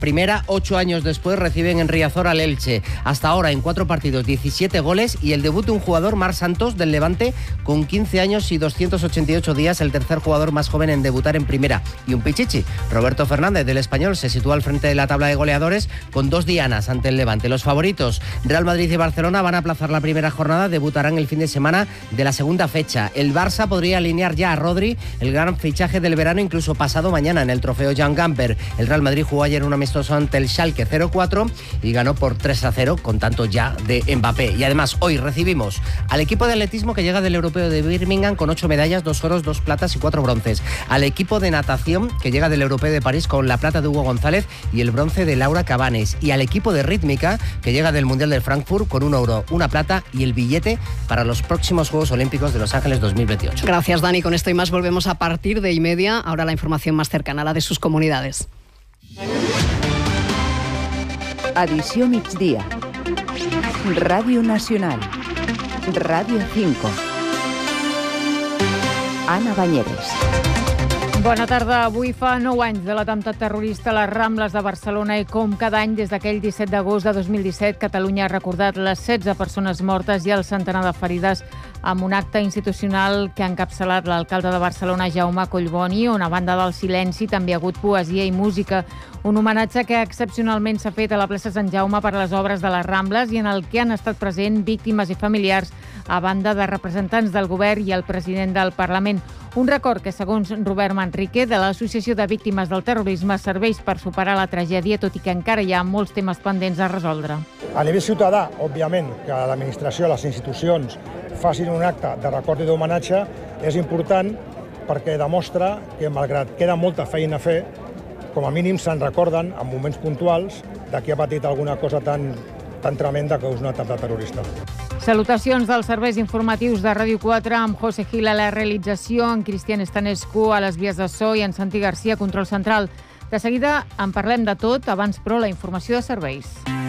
Primera, 8 años después, reciben en Riazor al Elche. Hasta ahora, en 4 partidos, 17 goles y el debut de un jugador, Marc Santos, del Levante, con 15 años y 288 días, el tercer jugador más joven en debutar en Primera. Y un pichichi, Roberto Fernández, del Español, se sitúa al frente de la tabla de goleadores con 2 dianas ante el Levante. Los favoritos, Real Madrid y Barcelona, van a aplazar la primera jornada, debutarán el fin de semana de la segunda fecha. El Barça podría alinear ya a Rodri, el gran fichaje del verano, incluso pasado mañana en el trofeo Jan Gamper. El Real Madrid jugó ayer una ante el Schalke 0-4 y ganó por 3-0 con tanto ya de Mbappé. Y además hoy recibimos al equipo de atletismo que llega del Europeo de Birmingham con 8 medallas, 2 oros, 2 platas y 4 bronces. Al equipo de natación que llega del Europeo de París con la plata de Hugo González y el bronce de Laura Cabanes. Y al equipo de rítmica que llega del Mundial de Frankfurt con 1 oro, 1 plata y el billete para los próximos Juegos Olímpicos de Los Ángeles 2028. Gracias, Dani. Con esto y más volvemos a partir de 1:30. Ahora la información más cercana, la de sus comunidades. Edició migdia. Ràdio Nacional. Ràdio 5. Anna Banyeres. Bona tarda. Avui fa 9 anys de l'atemptat terrorista a les Rambles de Barcelona i com cada any des d'aquell 17 d'agost de 2017 Catalunya ha recordat les 16 persones mortes i el centenar de ferides amb un acte institucional que ha encapçalat l'alcalde de Barcelona, Jaume Collboni, on a banda del silenci també ha hagut poesia i música. Un homenatge que excepcionalment s'ha fet a la plaça Sant Jaume per les obres de les Rambles i en el que han estat presents víctimes i familiars a banda de representants del govern i el president del Parlament. Un record que, segons Robert Manrique, de l'Associació de Víctimes del Terrorisme, serveix per superar la tragèdia, tot i que encara hi ha molts temes pendents a resoldre. A nivell ciutadà, òbviament, que l'administració, les institucions facin un acte de record i d'homenatge és important perquè demostra que, malgrat queda molta feina a fer, com a mínim se'n recorden en moments puntuals de qui ha patit alguna cosa tan tremenda que és un atemptat terrorista. Salutacions dels serveis informatius de Ràdio 4 amb José Gil a la realització, en Cristian Estanescu a les vies de so i en Santi Garcia, control central. De seguida en parlem de tot, abans però la informació de serveis.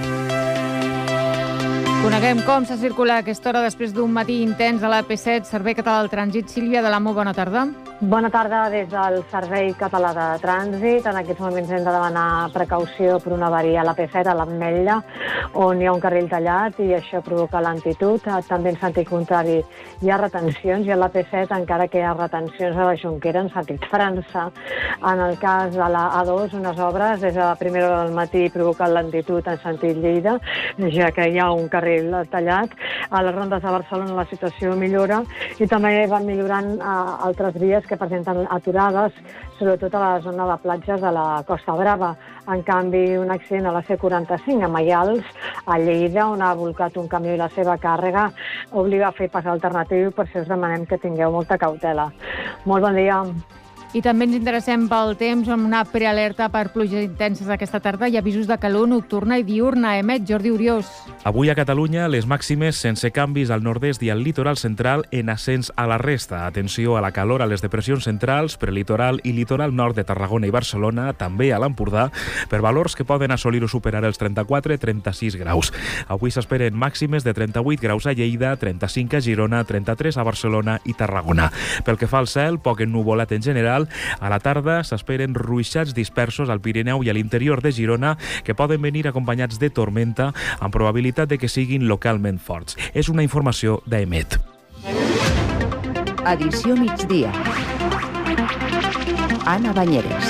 Coneguem com s'ha circulat a aquesta hora després d'un matí intens a la P7, Servei Català del Trànsit. Sílvia Dalamo, bona tarda. Bona tarda des del Servei Català de Trànsit. En aquests moments hem de demanar precaució per una avaria a la P7, a l'Ametlla, on hi ha un carril tallat i això provoca lentitud. També en sentit contrari hi ha retencions i a la P7 encara que hi ha retencions a la Jonquera en sentit França. En el cas de la A2, unes obres des de la primera hora del matí provoquen lentitud en sentit Lleida, ja que hi ha un carril tallat. A les rondes de Barcelona la situació millora i també van millorant altres vies que presenten aturades, sobretot a la zona de platges de la Costa Brava. En canvi, un accident a la C45 a Maials, a Lleida, on ha volcat un camió i la seva càrrega, obliga a fer pas alternatiu, per això us demanem que tingueu molta cautela. Molt bon dia. I també ens interessem pel temps amb una prealerta per pluges intenses aquesta tarda i avisos de calor nocturna i diurna. Emet Jordi Uriós. Avui a Catalunya les màximes sense canvis al nord-est i al litoral central en ascens a la resta. Atenció a la calor a les depressions centrals, prelitoral i litoral nord de Tarragona i Barcelona, també a l'Empordà, per valors que poden assolir o superar els 34-36 graus. Avui s'esperen màximes de 38 graus a Lleida, 35 a Girona, 33 a Barcelona i Tarragona. Pel que fa al cel, poc ennuvolat en general. A la tarda s'esperen ruixats dispersos al Pirineu i a l'interior de Girona que poden venir acompanyats de tormenta amb probabilitat de que siguin localment forts. És una informació d'Emet. Edició migdia. Anna Banyeres.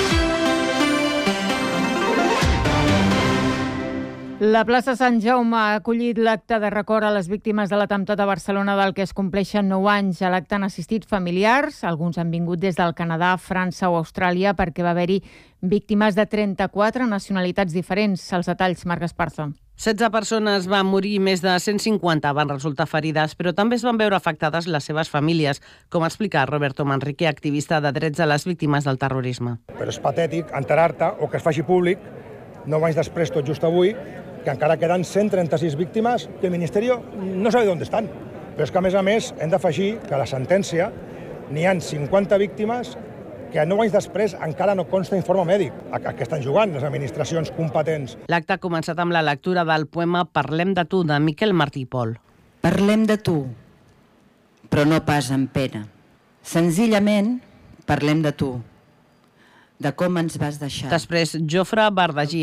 La plaça Sant Jaume ha acollit l'acte de record a les víctimes de l'atemptat a Barcelona del que es compleixen 9 anys. A l'acte han assistit familiars, alguns han vingut des del Canadà, França o Austràlia perquè va haver-hi víctimes de 34 nacionalitats diferents. Els detalls, Marc Esparza. 16 persones van morir i més de 150 van resultar ferides, però també es van veure afectades les seves famílies, com explica Roberto Manrique, activista de drets a les víctimes del terrorisme. Però és patètic enterar-te o que es faci públic 9 anys després, tot just avui, que encara queden 136 víctimes que el Ministeri no sabe on estan. Però és que, a més, hem d'afegir que a la sentència n'hi ha 50 víctimes que 9 anys després encara no consta informe mèdic. A què estan jugant les administracions competents? L'acte ha començat amb la lectura del poema Parlem de tu, de Miquel Martí i Pol. Parlem de tu, però no pas amb pena. Senzillament parlem de tu. de com ens vas deixar. Després, Jofre Bardagí,